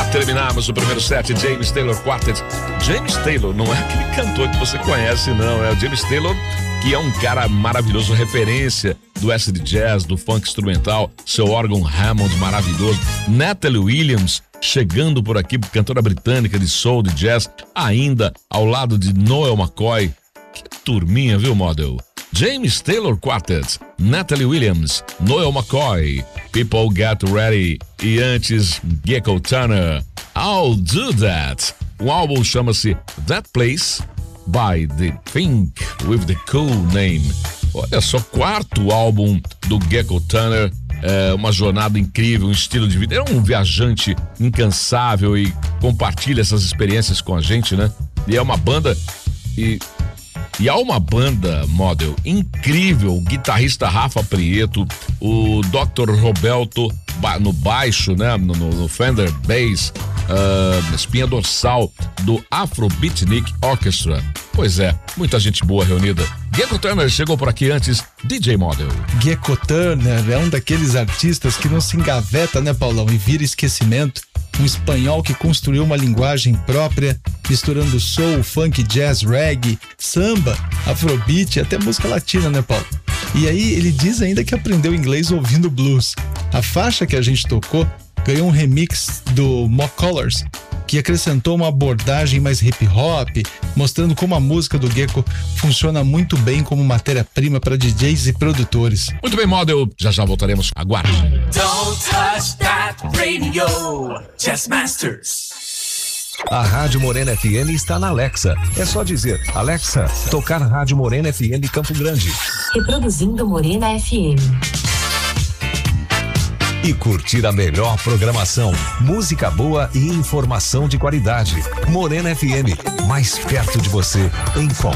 terminarmos o primeiro set, James Taylor Quartet. James Taylor não é aquele cantor que você conhece, não. É o James Taylor, que é um cara maravilhoso, referência do acid jazz, do funk instrumental, seu órgão Hammond maravilhoso. Natalie Williams chegando por aqui, cantora britânica de soul, de jazz, ainda ao lado de Noel McCoy. Que turminha, viu, model? James Taylor Quartet, Natalie Williams, Noel McCoy, People Get Ready e antes Gecko Turner, I'll Do That. O álbum chama-se That Place by The Think with the Cool Name. Olha só, quarto álbum do Gecko Turner. É uma jornada incrível, um estilo de vida. É um viajante incansável e compartilha essas experiências com a gente, né? E é uma banda E há uma banda, model, incrível, o guitarrista Rafa Prieto, o Dr. Roberto no baixo, né, no Fender Bass, espinha dorsal do Afro Beatnik Orchestra. Pois é, muita gente boa reunida. Gecko Turner chegou por aqui antes, DJ Model. Gecko Turner é um daqueles artistas que não se engaveta, né, Paulão, e vira esquecimento. Um espanhol que construiu uma linguagem própria, misturando soul, funk, jazz, reggae, samba, afrobeat e até música latina, né, Paulo? E aí ele diz ainda que aprendeu inglês ouvindo blues. A faixa que a gente tocou ganhou um remix do Mo Colors, que acrescentou uma abordagem mais hip-hop, mostrando como a música do Gecko funciona muito bem como matéria-prima para DJs e produtores. Muito bem, model. Já voltaremos. Aguarde. Don't touch that radio, Jazz Masters. A Rádio Morena FM está na Alexa. É só dizer, Alexa, tocar Rádio Morena FM Campo Grande. Reproduzindo Morena FM. E curtir a melhor programação, música boa e informação de qualidade. Morena FM, mais perto de você em qualquer